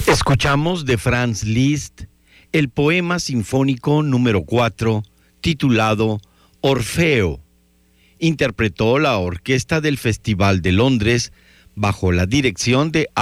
Escuchamos de Franz Liszt el poema sinfónico número 4, titulado Orfeo. Interpretó la orquesta del Festival de Londres bajo la dirección de